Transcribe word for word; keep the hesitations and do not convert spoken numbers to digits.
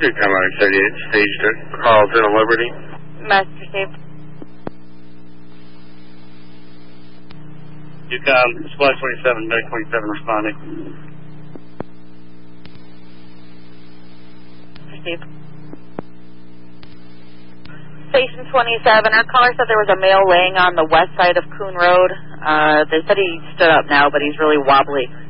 Good time on thirty-eight, staged at Carlton and Liberty. Message received. Yukon, Splash twenty-seven, Medic twenty-seven responding. Received. Station twenty-seven, our caller said there was a male laying on the west side of Coon Road. Uh, they said he stood up now, but he's really wobbly.